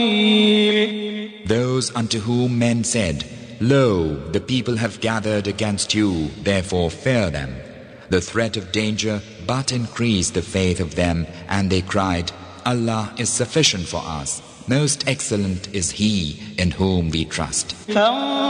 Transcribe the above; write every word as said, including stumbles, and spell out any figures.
Those unto whom men said, Lo, the people have gathered against you, therefore fear them. The threat of danger but increased the faith of them, and they cried, Allah is sufficient for us. Most excellent is He in whom we trust.